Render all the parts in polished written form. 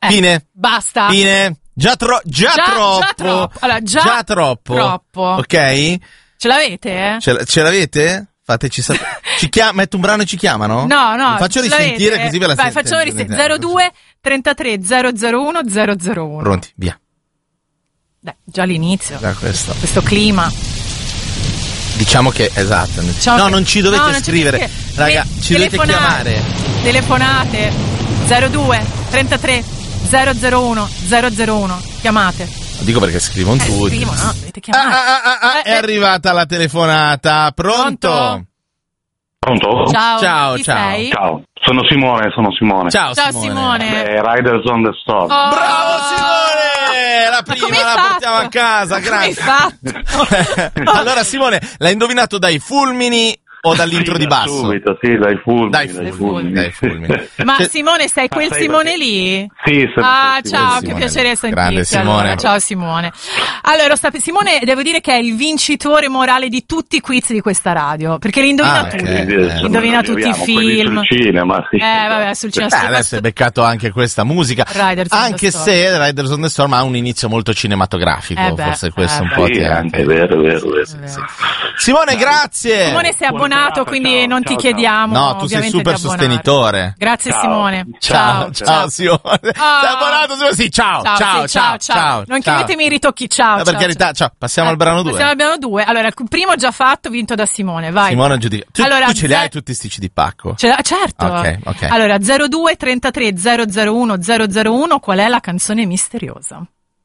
Fine. Basta. Fine. Già troppo. Allora, già troppo. Ok? Ce l'avete? Ce l'avete? Fateci sapere. Metto un brano e ci chiamano? No. Faccio risentire così ve la Vai, sentite. facciamo risentire. 02 33 001 001. Pronti, via. Dai, già l'inizio. Già questo clima. Diciamo che, esatto. Non ci dovete scrivere. Raga, ci dovete chiamare. Telefonate. 02 33 001 001. Chiamate. Lo dico perché scrivono tutti. No, dovete chiamare. È arrivata la telefonata. Pronto? Pronto? Ciao. Sei? Ciao, sono Simone. Ciao Simone. Riders on the Storm. Bravo Simone! La prima la portiamo a casa, grazie. Allora Simone, l'hai indovinato dai fulmini o dall'intro di basso? Subito, sì, dai fulmini. Ma Simone, sei quel Simone lì? Sì, ciao, Simone. che piacere sentirti. Grande Simone. Allora. Ciao Simone. Allora, Simone, devo dire che è il vincitore morale di tutti i quiz di questa radio, perché li indovina tutti. Indovina tutti i film. Sul cinema, sì. Vabbè, sul cinema. Adesso hai beccato anche questa musica. Anche se Riders on the Storm ha un inizio molto cinematografico, forse questo un po' sì, anche vero. Sì. Simone, grazie. Simone, sei abbonato, quindi non ti chiediamo. No, tu sei super sostenitore. Grazie Simone. Ciao Simone. Sei abbonato? Sì, ciao. Non chiedetemi i ritocchi, ciao. Per carità, ciao. Passiamo al brano 2. Passiamo al brano 2. Allora, il primo già fatto, vinto da Simone, vai. Simone giudica. Tu ce li hai tutti sti CD pacco? Certo. Ok. Allora, 02 33 001 001, qual è la canzone misteriosa?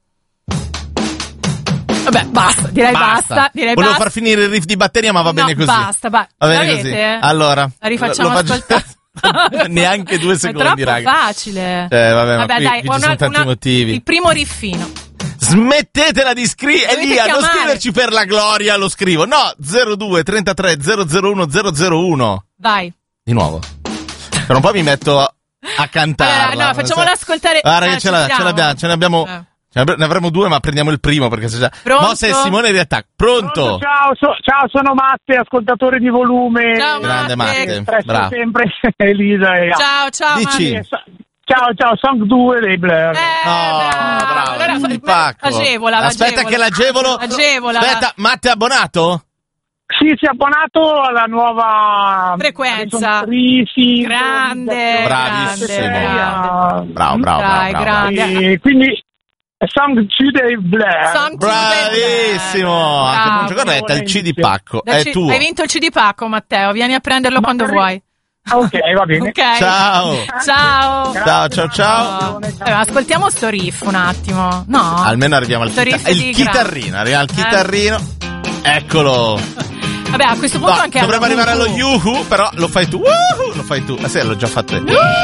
Vabbè, basta, direi basta. Volevo far finire il riff di batteria, ma va bene così. Basta. Va bene così. Allora, la rifacciamo ascoltare. Neanche 2 secondi, raga. È troppo facile. Vabbè, dai, qui ci sono tanti motivi. Il primo riffino. Smettetela di scrivere, Elia, non scriverci per la gloria, lo scrivo. No, 02 33 001 001. Vai. Di nuovo. Per un po' mi metto a cantare. No, facciamolo ascoltare. Guarda che ce ne abbiamo. Ne avremo 2, ma prendiamo il primo perché se già. Mossa e Simone riattacca. Pronto? Ciao, sono Matte, ascoltatore di volume. Ciao, grande Matte. Bravo. Sempre Elisa e Ciao. Dici. Matte. Ciao, Song 2 dei Blur. Bravo. Allora, agevola. Aspetta che l'agevolo. Aspetta, Matte è abbonato? Sì, si è abbonato alla nuova frequenza. Sì, grande. Bravissimo. Bravo. Grande. Quindi Song 2 dei Blur. Bravissimo. Anche voce corretta, il CD pacco è tuo. Hai vinto il CD pacco, Matteo, vieni a prenderlo quando vuoi. Ok, va bene. Okay. Ciao. Ascoltiamo sto riff un attimo. No. Almeno arriviamo al chitarrino. Arriviamo al chitarrino. Eccolo. Vabbè, a questo punto anche dovremmo arrivare allo Yuhu, però lo fai tu. Lo fai tu. Sì, l'ho già fatto io.